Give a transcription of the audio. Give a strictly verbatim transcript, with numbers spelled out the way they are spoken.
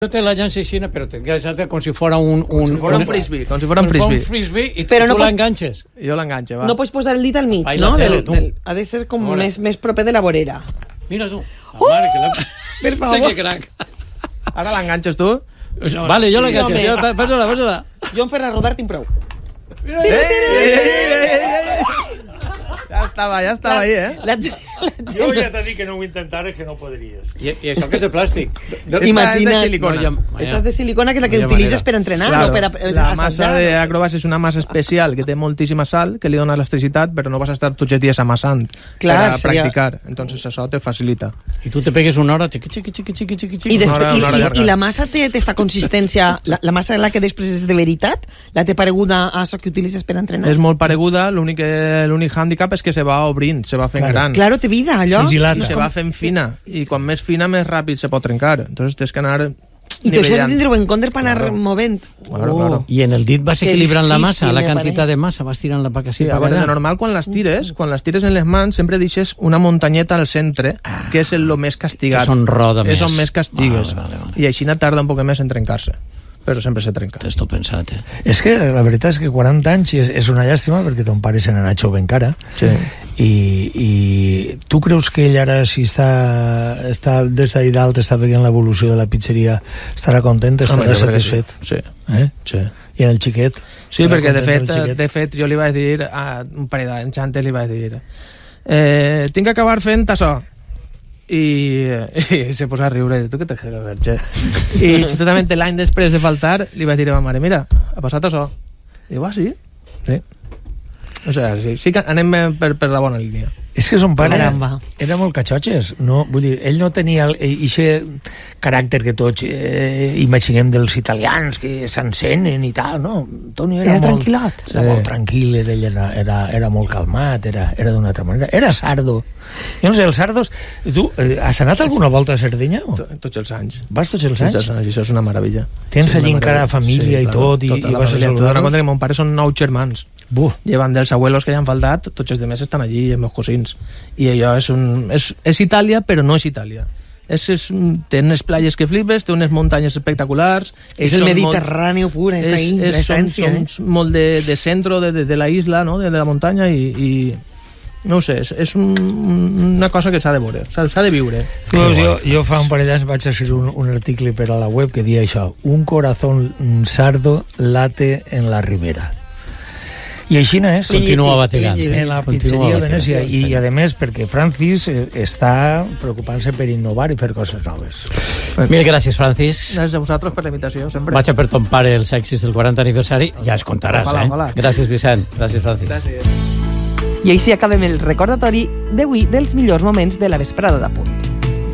te la llança així, però tens que deixar-te com si fos un... Com si fos un frisbee. Com si fos un frisbee. Un frisbee i Però tu no pots- l'enganxes. Jo l'enganxe, va. No pots posar el dit al mig, Vai no? la tele, Del- tu. del- ha de ser com Fora. més, més proper de la vorera. Mira tu. La mare que la... Per favor. Sí que crac. Ara l'enganxes tu? Vale, jo l'enganxo. home. Jo- Perdona, perdona. Jo em fer a rodar tinc prou. Mira, Ei, mira. ei, ei, ei, ei, ei. Ja estava, ja estava ahí, eh? La, gent- la gent... Jo ja t'he dit que no ho intentares, que no podries. I, I això que és de plàstic. Esta Imagina- és de silicona. No hi ha- Esta és de silicona, que és la que No hi ha utilitzes manera. per entrenar, Claro, no per a, eh, la assajar. massa de acrobàcia és una massa especial que té moltíssima sal, que li dona electricitat, però no vas a estar tots els dies amassant Clar, per a seria- practicar. Entonces això te facilita. I tu te pegues una hora, xiqui, xiqui, xiqui, xiqui, xiqui, xiqui. I, Una després, hora- una hora i, llarga. i, i la massa té aquesta consistència, la, la massa la que després és de veritat, la té pareguda a això que utilitzes per entrenar. És molt pareguda, l'únic que- l'únic hàndicap és que se va obrint, se va fent Claro. gran. Claro, té vida, allò. Sí, dilata. I se va fent fina, i quan més fina més ràpid se pot trencar. Entonces tens que anar I tu això has de nivellant. tindre-ho en compte per anar Claro. movent. Claro, claro. I en el dit vas Que equilibrant la massa, difícil, la me quantitat pareix. de massa, vas tirant la paca així Sí, a per veure, de allà. normal quan les tires, quan les tires en les mans sempre deixes una muntanyeta al centre, que és el lo més castigat. Que són roda És més. on més castigues. Vale, vale, vale. I així tarda un poc més en trencar-se. Però sempre se trenca. T'estò pensat, eh? És que la veritat és que quaranta anys és, és una llàstima perquè ton pare se n'ha jove encara. Sí. I, i tu creus que ell ara, si està, està des d'ahir dalt, està veient l'evolució de la pizzeria, estarà content, estarà Home, jo crec que satisfet? Sí. Eh? sí. I en el xiquet? Sí, Estarà perquè de content fet, el xiquet? de fet jo li vaig dir a un parell d'anys antes li vaig dir eh, tinc que acabar fent això i, i se posa a riure tu què te quedes, verge? I justament l'any després de faltar li vaig dir a ma mare, mira, ha passat això i diu, ah sí? Sí. O sigui, sí, sí que anem per, per la bona línia. És que son pare Caramba. era molt catxotxes, no? Vull dir, ell no tenia aquest caràcter que tots eh, imaginem dels italians que s'encenen i tal, no? Toni era, Era molt, tranquil·lot. Era Sí. molt tranquil, ell era, era, era molt calmat, era, era d'una altra manera. Era sardo. Jo no sé, els sardos... Tu, eh, has anat alguna volta a Sardenya? O? To- Tots els anys. Vas tots els Tots anys? els anys, això és una meravella. Tens Sí, allí una encara meravella. família i tot, i- tota i la vas a família. Tu saludar-los? dones compte que mon pare són nou germans. Buf. Llevan dels abuelos que ja han faltat, tots els demés estan allí, els meus cosins. I allò és, un, és, és Itàlia, però no és Itàlia. És, és, té unes platges que flipes, té unes muntanyes espectaculars. És ells el són Mediterrani pur, està ahí, és, és, són, l'essència. són Eh? molt de, de centro de, de, de la isla, no? de, de la muntanya, i, i no ho sé, és, és un, una cosa que s'ha de veure, s'ha s'ha de viure. Pues jo, jo fa un parell d'anys vaig escriure un, un article per a la web que deia això: un corazón sardo late en la ribera. I així no és. Continua bategant. En la pizzeria de Venècia. I, i a més, perquè Francis eh, està preocupant-se per innovar i fer coses noves. Mil gràcies, Francis. Gràcies a vosaltres per la invitació, sempre. Vaig a per ton pare els èxits del quaranta aniversari. Ja es contaràs, Ojalà, eh? ojalà. Gràcies, Vicent. Gràcies, Francis. Gràcies. I així acabem el recordatori d'avui dels millors moments de la vesprada de Punt.